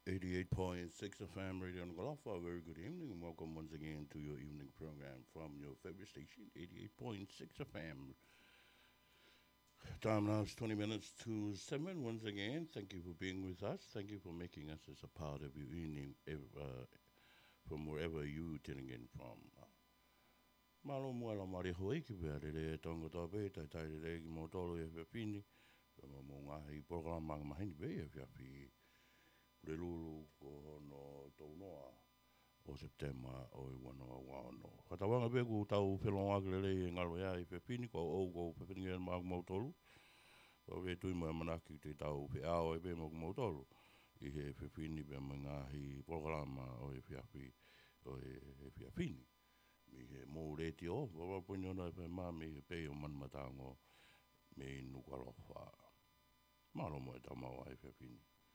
88.6 FM Radio Ngalafa. Very good evening and welcome once again to your evening program from your favorite station, 88.6 FM. Time now is 20 minutes to 7 once again. Thank you for being with us. Thank you for making us as a part of your evening from wherever you tuning in from. Malo mwela mari hoi ki pia re tonga tape, tai re ki mo tolo e whiapini. Mo ngahi programa mahini be e whiapi. Le lulu ko no taunoa o September o i wanoa wano. Katawanga pe ku tau whelonga ki le e ngalo ia i whiapini ko o ko whiapini e maak mautolu. Ko we tui mai manaki te tau whi ao e pe maak mautolu. I he whiapini pe ngahi programa o i whiapi o e whiapini. Mi he mō reti o, wawapunyo na pe mā mi he pe o manmatango me nukalofa. Maro mo e tamau ai whiapini.